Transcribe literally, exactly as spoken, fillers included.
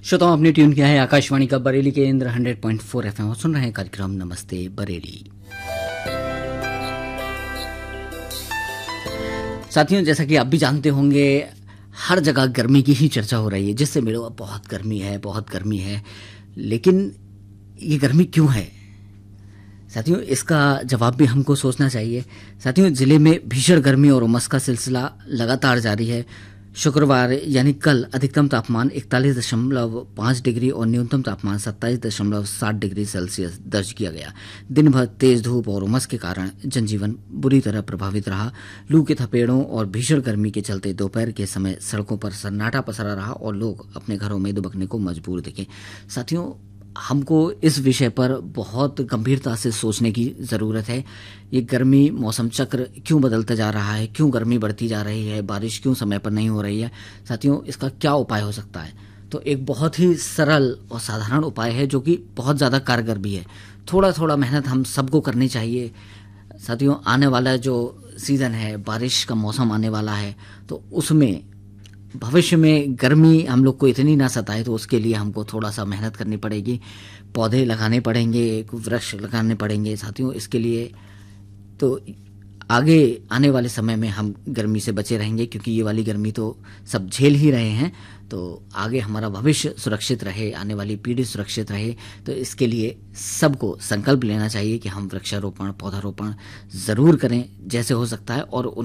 श्रोताओं, आपने ट्यून किया है आकाशवाणी का बरेली केंद्र hundred point four F M और सुन रहे हैं कार्यक्रम नमस्ते बरेली। साथियों, जैसा कि आप भी जानते होंगे, हर जगह गर्मी की ही चर्चा हो रही है, जिससे मिलो बहुत गर्मी है, बहुत गर्मी है। लेकिन ये गर्मी क्यों है साथियों, इसका जवाब भी हमको सोचना चाहिए। साथियों, जिले में भीषण गर्मी और उमस का सिलसिला लगातार जारी है। शुक्रवार यानी कल अधिकतम तापमान इकतालीस दशमलव पाँच डिग्री और न्यूनतम तापमान सत्ताईस दशमलव सात डिग्री सेल्सियस दर्ज किया गया। दिन भर तेज धूप और उमस के कारण जनजीवन बुरी तरह प्रभावित रहा। लू के थपेड़ों और भीषण गर्मी के चलते दोपहर के समय सड़कों पर सन्नाटा पसरा रहा और लोग अपने घरों में दुबकने को मजबूर दिखे। साथियों, हमको इस विषय पर बहुत गंभीरता से सोचने की ज़रूरत है। ये गर्मी मौसम चक्र क्यों बदलता जा रहा है, क्यों गर्मी बढ़ती जा रही है, बारिश क्यों समय पर नहीं हो रही है। साथियों, इसका क्या उपाय हो सकता है? तो एक बहुत ही सरल और साधारण उपाय है जो कि बहुत ज़्यादा कारगर भी है। थोड़ा थोड़ा मेहनत हम सबको करनी चाहिए। साथियों, आने वाला जो सीज़न है, बारिश का मौसम आने वाला है, तो उसमें भविष्य में गर्मी हम लोग को इतनी ना सताए, तो उसके लिए हमको थोड़ा सा मेहनत करनी पड़ेगी। पौधे लगाने पड़ेंगे, वृक्ष लगाने पड़ेंगे। साथियों, इसके लिए तो आगे आने वाले समय में हम गर्मी से बचे रहेंगे, क्योंकि ये वाली गर्मी तो सब झेल ही रहे हैं। तो आगे हमारा भविष्य सुरक्षित रहे, आने वाली पीढ़ी सुरक्षित रहे, तो इसके लिए सबको संकल्प लेना चाहिए कि हम वृक्षारोपण, पौधारोपण ज़रूर करें जैसे हो सकता है, और